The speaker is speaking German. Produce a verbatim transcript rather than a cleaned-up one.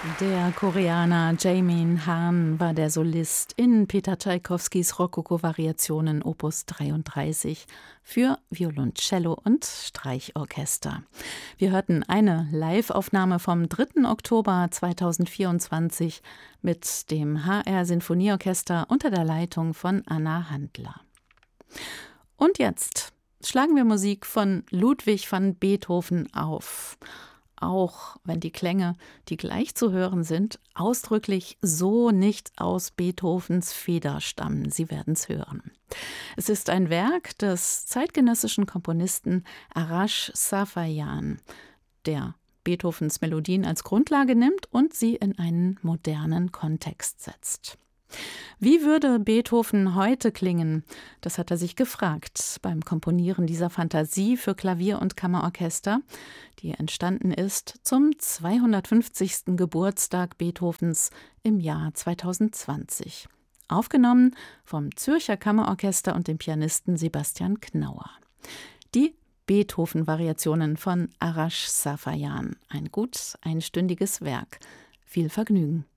Der Koreaner Jaemin Han war der Solist in Peter Tschaikowskis Rokoko-Variationen Opus dreiunddreißig für Violoncello und Streichorchester. Wir hörten eine Live-Aufnahme vom dritten Oktober zweitausendvierundzwanzig mit dem H R Sinfonieorchester unter der Leitung von Anna Handler. Und jetzt schlagen wir Musik von Ludwig van Beethoven auf. Auch wenn die Klänge, die gleich zu hören sind, ausdrücklich so nicht aus Beethovens Feder stammen. Sie werden es hören. Es ist ein Werk des zeitgenössischen Komponisten Arash Safarian, der Beethovens Melodien als Grundlage nimmt und sie in einen modernen Kontext setzt. Wie würde Beethoven heute klingen? Das hat er sich gefragt beim Komponieren dieser Fantasie für Klavier und Kammerorchester, die entstanden ist zum zweihundertfünfzigsten Geburtstag Beethovens im Jahr zweitausendzwanzig. Aufgenommen vom Zürcher Kammerorchester und dem Pianisten Sebastian Knauer. Die Beethoven-Variationen von Arash Safarian. Ein gut einstündiges Werk. Viel Vergnügen.